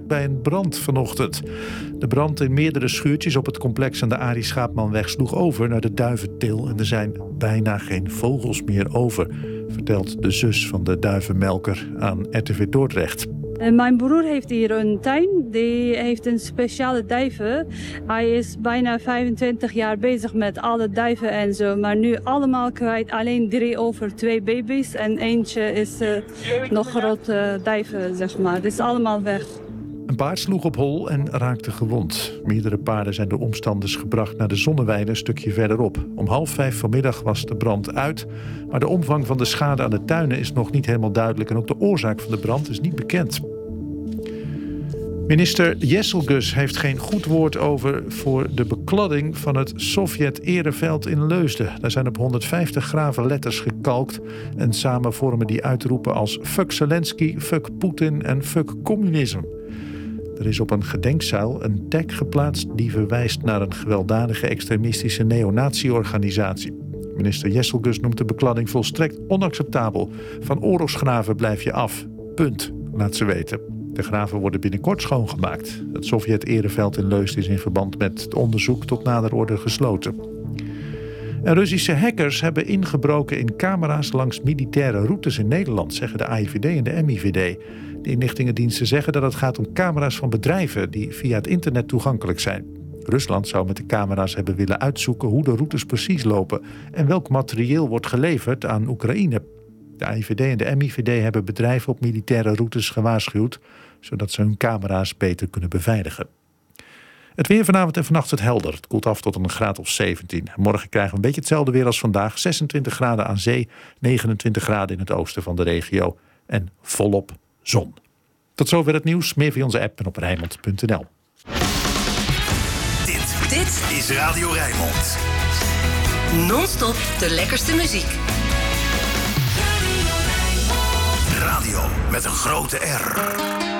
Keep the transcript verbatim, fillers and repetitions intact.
veroorzaakt bij een brand vanochtend. De brand in meerdere schuurtjes op het complex aan de Arie Schaapmanweg sloeg over naar de Duiventil en er zijn bijna geen vogels meer over, vertelt de zus van de duivenmelker aan R T V Dordrecht. Mijn broer heeft hier een tuin. Die heeft een speciale duiven. Hij is bijna vijfentwintig jaar bezig met alle duiven en zo. Maar nu allemaal kwijt. Alleen drie over, twee baby's. En eentje is uh, nog grote duiven, zeg maar. Het is allemaal weg. Een paard sloeg op hol en raakte gewond. Meerdere paarden zijn door omstanders gebracht naar de Zonneweide een stukje verderop. Om half vijf vanmiddag was de brand uit. Maar de omvang van de schade aan de tuinen is nog niet helemaal duidelijk. En ook de oorzaak van de brand is niet bekend. Minister Jesselgus heeft geen goed woord over voor de bekladding van het Sovjet-ereveld in Leusden. Daar zijn op honderdvijftig graven letters gekalkt en samen vormen die uitroepen als fuck Zelensky, fuck Poetin en fuck communisme. Er is op een gedenkzuil een tag geplaatst die verwijst naar een gewelddadige extremistische neonazi-organisatie. Minister Jesselgus noemt de bekladding volstrekt onacceptabel. Van oorlogsgraven blijf je af. Punt, laat ze weten. De graven worden binnenkort schoongemaakt. Het Sovjet-ereveld in Leusden is in verband met het onderzoek tot nader orde gesloten. En Russische hackers hebben ingebroken in camera's langs militaire routes in Nederland, zeggen de A I V D en de M I V D. De inlichtingendiensten zeggen dat het gaat om camera's van bedrijven die via het internet toegankelijk zijn. Rusland zou met de camera's hebben willen uitzoeken hoe de routes precies lopen en welk materieel wordt geleverd aan Oekraïne. De A I V D en de M I V D hebben bedrijven op militaire routes gewaarschuwd, zodat ze hun camera's beter kunnen beveiligen. Het weer vanavond en vannacht is het helder. Het koelt af tot een graad of zeventien. Morgen krijgen we een beetje hetzelfde weer als vandaag. zesentwintig graden aan zee, negenentwintig graden in het oosten van de regio. En volop zon. Tot zover het nieuws. Meer via onze app en op Rijnmond punt n l. Dit, dit is Radio Rijnmond. Non-stop de lekkerste muziek. Radio met een grote R.